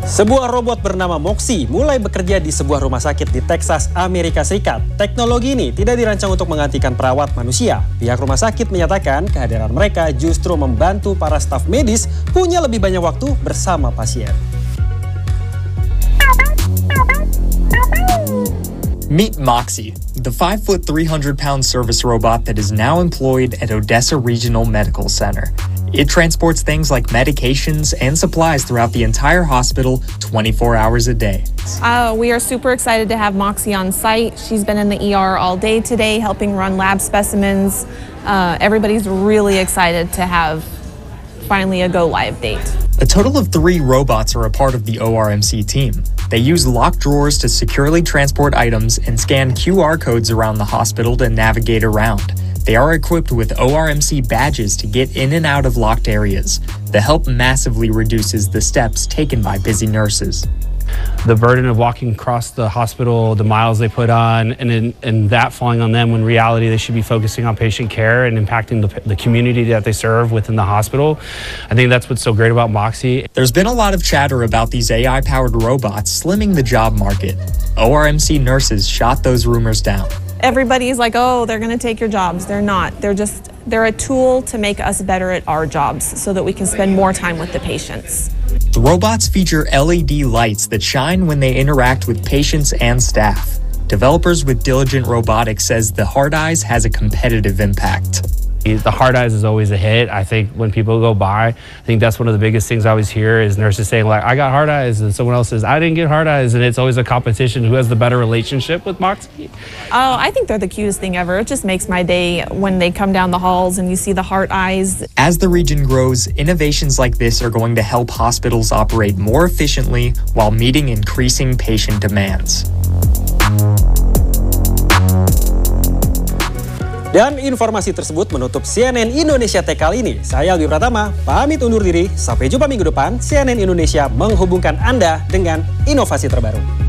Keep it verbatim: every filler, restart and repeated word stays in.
Sebuah robot bernama Moxie mulai bekerja di sebuah rumah sakit di Texas, Amerika Serikat. Teknologi ini tidak dirancang untuk menggantikan perawat manusia. Pihak rumah sakit menyatakan kehadiran mereka justru membantu para staf medis punya lebih banyak waktu bersama pasien. Meet Moxie, the five foot three hundred pound service robot that is now employed at Odessa Regional Medical Center. It transports things like medications and supplies throughout the entire hospital twenty-four hours a day. Uh, we are super excited to have Moxie on site. She's been in the E R all day today helping run lab specimens. Uh, everybody's really excited to have finally a go live date. A total of three robots are a part of the O R M C team. They use locked drawers to securely transport items and scan Q R codes around the hospital to navigate around. They are equipped with O R M C badges to get in and out of locked areas. The help massively reduces the steps taken by busy nurses. The burden of walking across the hospital, the miles they put on, and, in, and that falling on them when in reality they should be focusing on patient care and impacting the, the community that they serve within the hospital. I think that's what's so great about Moxie. There's been a lot of chatter about these A I-powered robots slimming the job market. O R M C nurses shot those rumors down. Everybody's like, oh, they're going to take your jobs. They're not. They're just, they're a tool to make us better at our jobs so that we can spend more time with the patients. The robots feature L E D lights that shine when they interact with patients and staff. Developers with Diligent Robotics says the hard eyes has a competitive impact. The hard eyes is always a hit. I think when people go by, I think that's one of the biggest things I always hear is nurses saying like, I got hard eyes, and someone else says, I didn't get hard eyes, and it's always a competition who has the better relationship with Moxie. Oh, I think they're the cutest thing ever. It just makes my day when they come down the halls and you see the heart eyes. As the region grows, innovations like this are going to help hospitals operate more efficiently while meeting increasing patient demands. Dan informasi tersebut menutup C N N Indonesia Tech kali ini. Saya Albi Pratama, pamit undur diri. Sampai jumpa minggu depan. C N N Indonesia menghubungkan Anda dengan inovasi terbaru.